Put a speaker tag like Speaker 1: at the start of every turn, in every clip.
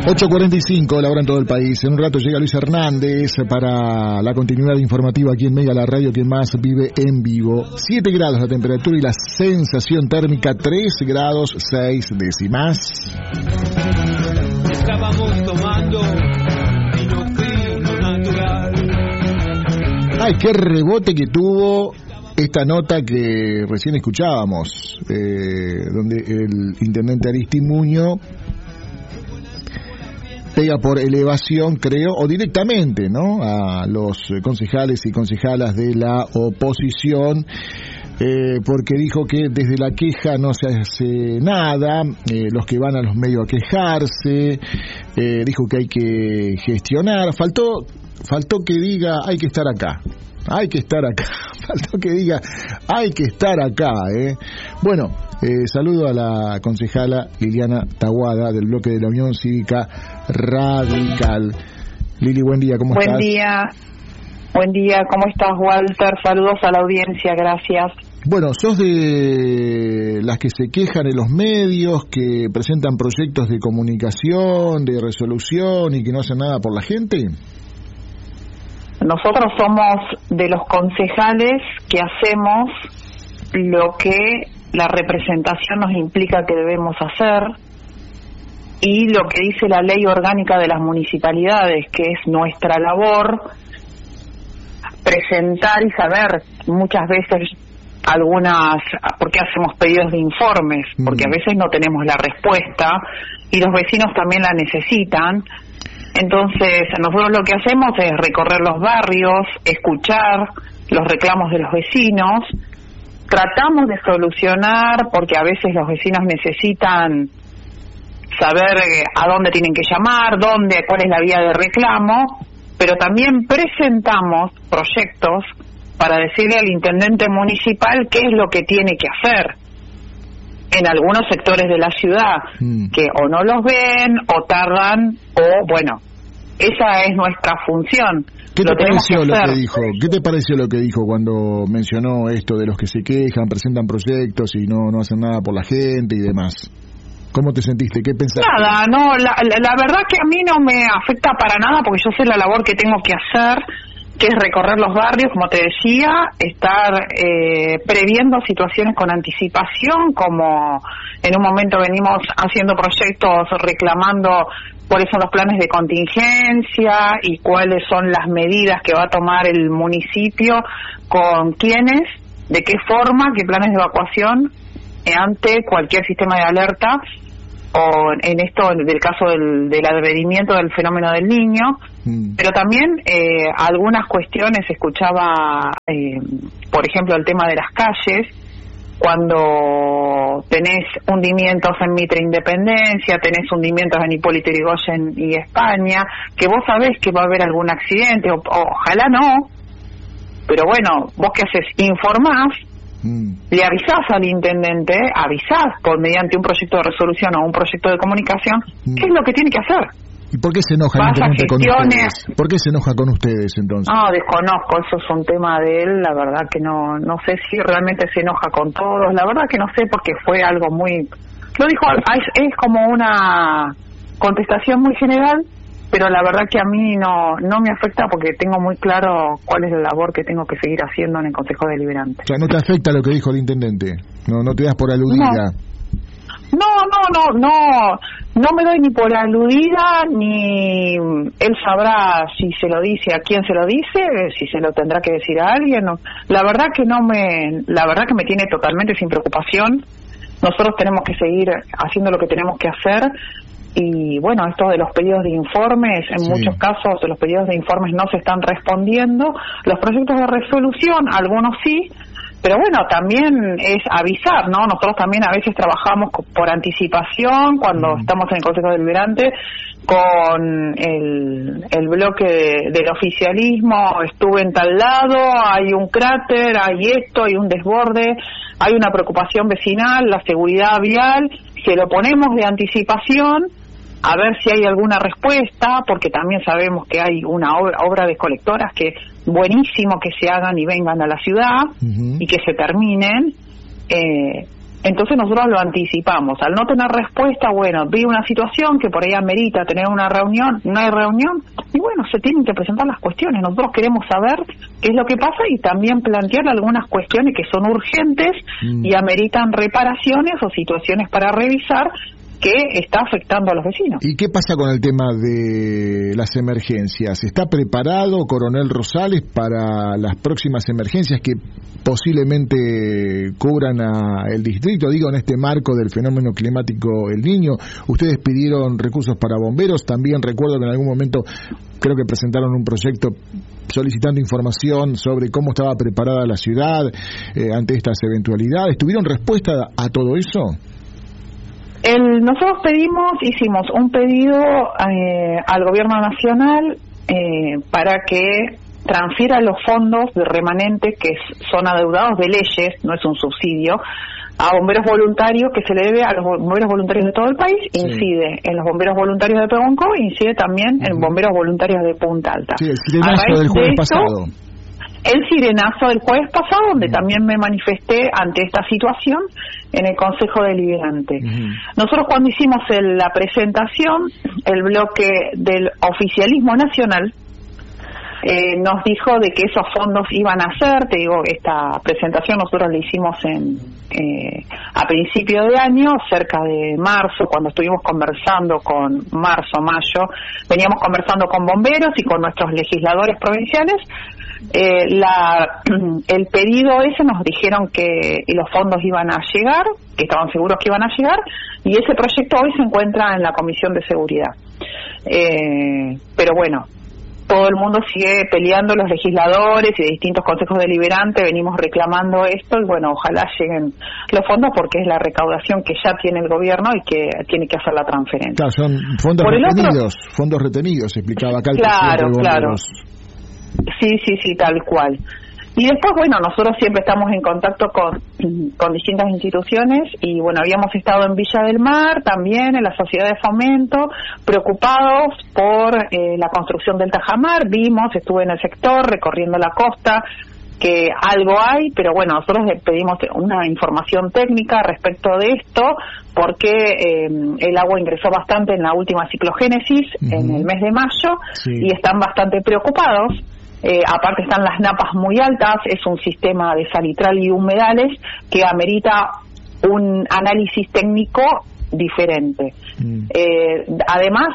Speaker 1: 8:45, la hora en todo el país. En un rato llega Luis Hernández para la continuidad informativa aquí en Mega, la radio que más vive en vivo. 7 grados la temperatura y la sensación térmica 3 grados 6 décimas.
Speaker 2: Estábamos tomando vino fino natural.
Speaker 1: Ay, qué rebote que tuvo esta nota que recién escuchábamos, donde el intendente Aristimuño pega por elevación, creo, o directamente, ¿no?, a los concejales y concejalas de la oposición, porque dijo que desde la queja no se hace nada, los que van a los medios a quejarse, dijo que hay que gestionar, faltó que diga hay que estar acá. Hay que estar acá, faltó que diga, hay que estar acá, Bueno, saludo a la concejala Liliana Taguada del bloque de la Unión Cívica Radical. Lili, buen día, ¿cómo estás?
Speaker 3: Buen día, ¿cómo estás, Walter? Saludos a la audiencia, gracias.
Speaker 1: Bueno, ¿sos de las que se quejan en los medios, que presentan proyectos de comunicación, de resolución y que no hacen nada por la gente?
Speaker 3: Nosotros somos de los concejales que hacemos lo que la representación nos implica que debemos hacer y lo que dice la ley orgánica de las municipalidades, que es nuestra labor presentar y saber muchas veces porque hacemos pedidos de informes, porque a veces no tenemos la respuesta y los vecinos también la necesitan. Entonces, nosotros lo que hacemos es recorrer los barrios, escuchar los reclamos de los vecinos, tratamos de solucionar, porque a veces los vecinos necesitan saber a dónde tienen que llamar, cuál es la vía de reclamo, pero también presentamos proyectos para decirle al intendente municipal qué es lo que tiene que hacer en algunos sectores de la ciudad, que o no los ven, o tardan, o bueno, esa es nuestra función.
Speaker 1: ¿Qué te pareció lo que dijo? ¿Qué te pareció lo que dijo cuando mencionó esto de los que se quejan, presentan proyectos y no hacen nada por la gente y demás? ¿Cómo te sentiste? ¿Qué pensaste?
Speaker 3: Nada, no, la verdad que a mí no me afecta para nada, porque yo sé la labor que tengo que hacer, que es recorrer los barrios, como te decía, estar previendo situaciones con anticipación, como en un momento venimos haciendo proyectos reclamando cuáles son los planes de contingencia y cuáles son las medidas que va a tomar el municipio, con quiénes, de qué forma, qué planes de evacuación ante cualquier sistema de alerta, o en esto del caso del advenimiento del fenómeno del Niño, pero también algunas cuestiones. Escuchaba, por ejemplo, el tema de las calles, cuando tenés hundimientos en Mitre Independencia, tenés hundimientos en Hipólito Yrigoyen y España, que vos sabés que va a haber algún accidente, ojalá no, pero bueno, vos qué haces, informás, le avisás al intendente, avisás mediante un proyecto de resolución o un proyecto de comunicación, qué es lo que tiene que hacer.
Speaker 1: ¿Y por qué se enoja el intendente con ustedes? ¿Por qué se enoja con ustedes entonces?
Speaker 3: No, desconozco, eso es un tema de él, la verdad que no sé si realmente se enoja con todos, la verdad que no sé, porque fue algo muy... Lo dijo, es como una contestación muy general, pero la verdad que a mí no me afecta, porque tengo muy claro cuál es la labor que tengo que seguir haciendo en el Consejo Deliberante.
Speaker 1: O sea, ¿no te afecta lo que dijo el intendente? No te das por aludida.
Speaker 3: No me doy ni por aludida, ni él sabrá si se lo dice a quién se lo dice, si se lo tendrá que decir a alguien. No. La verdad que me tiene totalmente sin preocupación. Nosotros tenemos que seguir haciendo lo que tenemos que hacer. Y bueno, esto de los pedidos de informes, en muchos casos los pedidos de informes no se están respondiendo. Los proyectos de resolución, algunos sí, pero bueno, también es avisar, ¿no? Nosotros también a veces trabajamos por anticipación cuando estamos en el Consejo Deliberante con el bloque del oficialismo. Estuve en tal lado, hay un cráter, hay esto, hay un desborde, hay una preocupación vecinal, la seguridad vial, se lo ponemos de anticipación a ver si hay alguna respuesta, porque también sabemos que hay una obra de colectoras que buenísimo que se hagan y vengan a la ciudad y que se terminen, Entonces nosotros lo anticipamos. Al no tener respuesta, bueno, vi una situación que por ahí amerita tener una reunión, no hay reunión, y bueno, se tienen que presentar las cuestiones. Nosotros queremos saber qué es lo que pasa y también plantear algunas cuestiones que son urgentes y ameritan reparaciones o situaciones para revisar que está afectando a los vecinos.
Speaker 1: ¿Y qué pasa con el tema de las emergencias? ¿Está preparado Coronel Rosales para las próximas emergencias que posiblemente cubran a el distrito? Digo, en este marco del fenómeno climático El Niño, ustedes pidieron recursos para bomberos, también recuerdo que en algún momento creo que presentaron un proyecto solicitando información sobre cómo estaba preparada la ciudad ante estas eventualidades. ¿Tuvieron respuesta a todo eso?
Speaker 3: Nosotros hicimos un pedido al gobierno nacional para que transfiera los fondos de remanente que son adeudados de leyes, no es un subsidio, a bomberos voluntarios, que se le debe a los bomberos voluntarios de todo el país, incide en los bomberos voluntarios de Pehuenco, incide también en bomberos voluntarios de Punta Alta.
Speaker 1: Sí, el sirenazo del jueves pasado.
Speaker 3: El sirenazo del jueves pasado, donde también me manifesté ante esta situación en el Consejo Deliberante. Nosotros cuando hicimos la presentación, el bloque del oficialismo nacional nos dijo de que esos fondos iban a ser, te digo, esta presentación nosotros la hicimos a principio de año, cerca de marzo, cuando estuvimos conversando mayo, veníamos conversando con bomberos y con nuestros legisladores provinciales. El pedido ese nos dijeron que los fondos iban a llegar, que estaban seguros que iban a llegar, y ese proyecto hoy se encuentra en la Comisión de Seguridad. Pero bueno, todo el mundo sigue peleando, los legisladores y de distintos consejos deliberantes venimos reclamando esto, y bueno, ojalá lleguen los fondos porque es la recaudación que ya tiene el gobierno y que tiene que hacer la transferencia.
Speaker 1: Claro, son fondos retenidos, explicaba acá el
Speaker 3: presidente de Bomberos. Sí, tal cual. Y después, bueno, nosotros siempre estamos en contacto con distintas instituciones y, bueno, habíamos estado en Villa del Mar, también en la Sociedad de Fomento, preocupados por la construcción del Tajamar. Estuve en el sector, recorriendo la costa, que algo hay, pero bueno, nosotros pedimos una información técnica respecto de esto, porque el agua ingresó bastante en la última ciclogénesis, en el mes de mayo, y están bastante preocupados. Aparte están las napas muy altas, es un sistema de salitral y humedales que amerita un análisis técnico diferente. Además,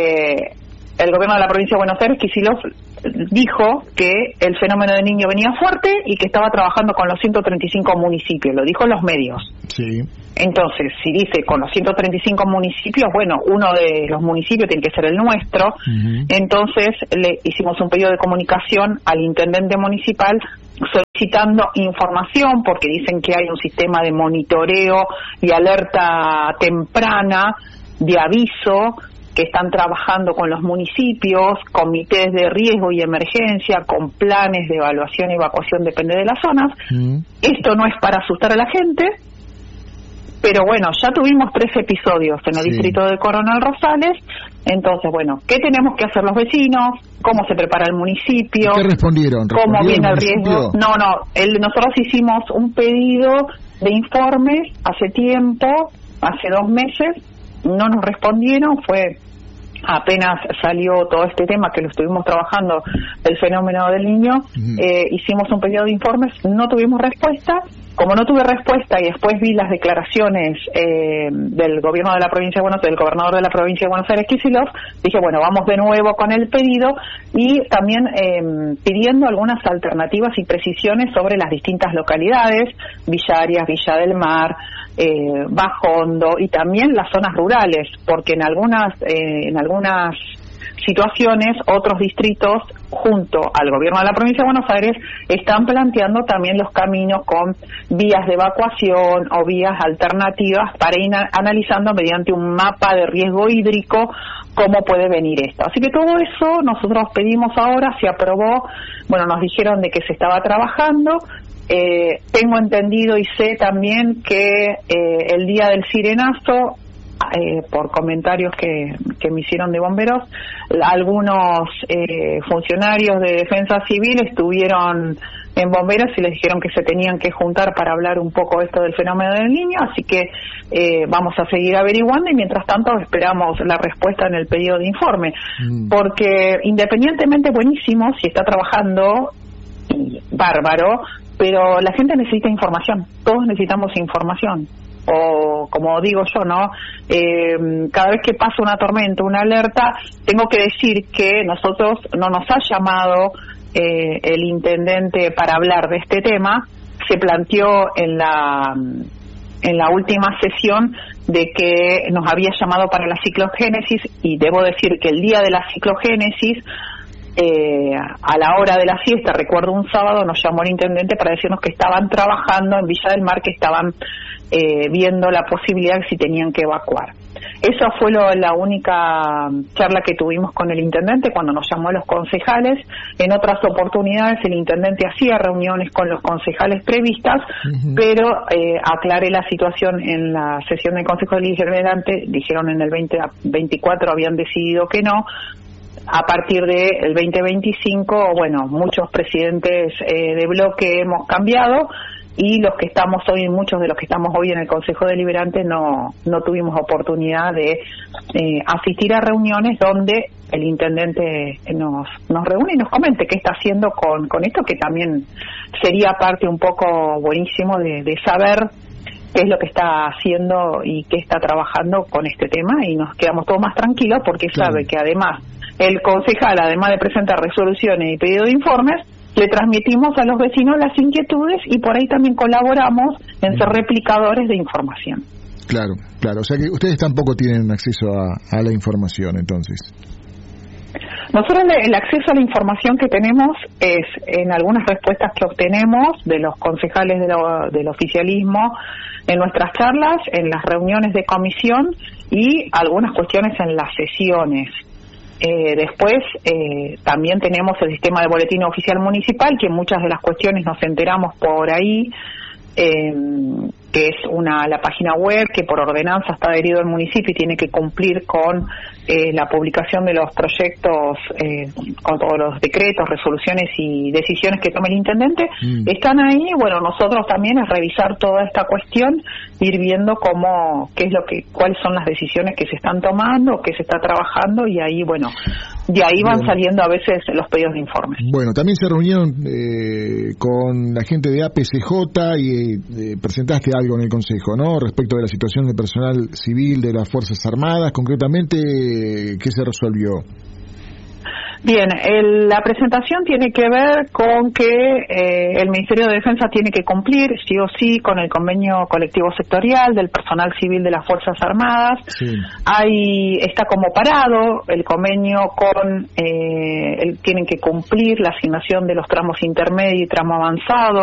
Speaker 3: el gobierno de la provincia de Buenos Aires, Kicillof, dijo que el fenómeno del Niño venía fuerte y que estaba trabajando con los 135 municipios, lo dijo en los medios.
Speaker 1: Sí.
Speaker 3: Entonces, si dice con los 135 municipios, bueno, uno de los municipios tiene que ser el nuestro. Entonces le hicimos un pedido de comunicación al intendente municipal solicitando información, porque dicen que hay un sistema de monitoreo y alerta temprana, de aviso, que están trabajando con los municipios, comités de riesgo y emergencia, con planes de evaluación y evacuación, depende de las zonas. Esto no es para asustar a la gente, pero bueno, ya tuvimos 3 episodios en el distrito de Coronel Rosales. Entonces, bueno, ¿qué tenemos que hacer los vecinos? ¿Cómo se prepara el municipio?
Speaker 1: ¿Qué respondieron?
Speaker 3: ¿Cómo viene el riesgo? Nosotros hicimos un pedido de informes hace tiempo, hace 2 meses, no nos respondieron, fue apenas salió todo este tema que lo estuvimos trabajando, el fenómeno del Niño, hicimos un pedido de informes, no tuvimos respuesta. Como no tuve respuesta y después vi las declaraciones del gobierno de la provincia de Buenos Aires, del gobernador de la provincia de Buenos Aires, Kicillof, dije, bueno, vamos de nuevo con el pedido y también pidiendo algunas alternativas y precisiones sobre las distintas localidades, Villa Arias, Villa del Mar, Bajo Hondo y también las zonas rurales, porque en algunas situaciones, otros distritos, junto al gobierno de la provincia de Buenos Aires, están planteando también los caminos con vías de evacuación o vías alternativas para ir analizando mediante un mapa de riesgo hídrico cómo puede venir esto. Así que todo eso nosotros pedimos ahora, se aprobó, bueno, nos dijeron de que se estaba trabajando. Tengo entendido y sé también que el día del sirenazo, por comentarios que me hicieron de bomberos, algunos funcionarios de defensa civil estuvieron en Bomberos y les dijeron que se tenían que juntar para hablar un poco esto del fenómeno del Niño, así que vamos a seguir averiguando y mientras tanto esperamos la respuesta en el pedido de informe, porque independientemente buenísimo si está trabajando, bárbaro, pero la gente necesita información, todos necesitamos información. O como digo yo, ¿no? Cada vez que pasa una tormenta, una alerta, tengo que decir que nosotros no nos ha llamado el intendente para hablar de este tema. Se planteó en la última sesión de que nos había llamado para la ciclogénesis y debo decir que el día de la ciclogénesis, a la hora de la siesta, recuerdo un sábado, nos llamó el intendente para decirnos que estaban trabajando en Villa del Mar, que estaban viendo la posibilidad de si tenían que evacuar. Esa fue la única charla que tuvimos con el intendente cuando nos llamó a los concejales. En otras oportunidades el intendente hacía reuniones con los concejales previstas, pero aclaré la situación en la sesión del Consejo Deliberante, dijeron en el 2024 habían decidido que no. A partir del 2025, bueno, muchos presidentes de bloque hemos cambiado y los que estamos hoy, muchos de los que estamos hoy en el Consejo Deliberante no tuvimos oportunidad de asistir a reuniones donde el intendente nos reúne y nos comente qué está haciendo con esto, que también sería parte un poco buenísimo de saber qué es lo que está haciendo y qué está trabajando con este tema, y nos quedamos todos más tranquilos porque sabe que además el concejal, además de presentar resoluciones y pedido de informes, le transmitimos a los vecinos las inquietudes y por ahí también colaboramos en ser replicadores de información.
Speaker 1: Claro, o sea que ustedes tampoco tienen acceso a la información, entonces.
Speaker 3: Nosotros el acceso a la información que tenemos es en algunas respuestas que obtenemos de los concejales del oficialismo, en nuestras charlas, en las reuniones de comisión y algunas cuestiones en las sesiones. Después también tenemos el sistema de boletín oficial municipal, que en muchas de las cuestiones nos enteramos por ahí, que es la página web que por ordenanza está adherido al municipio y tiene que cumplir con la publicación de los proyectos, con todos los decretos, resoluciones y decisiones que tome el intendente. Están ahí. Bueno, nosotros también es revisar toda esta cuestión, ir viendo cuáles son las decisiones que se están tomando, qué se está trabajando, y ahí, bueno, de ahí van saliendo a veces los pedidos de informes.
Speaker 1: Bueno, también se reunieron con la gente de APCJ y presentaste algo en el Consejo, ¿no? Respecto de la situación del personal civil de las Fuerzas Armadas, concretamente, ¿qué se resolvió?
Speaker 3: Bien, la presentación tiene que ver con que el Ministerio de Defensa tiene que cumplir sí o sí con el convenio colectivo sectorial del personal civil de las Fuerzas Armadas. Sí. Está como parado el convenio tienen que cumplir la asignación de los tramos intermedio y tramo avanzado.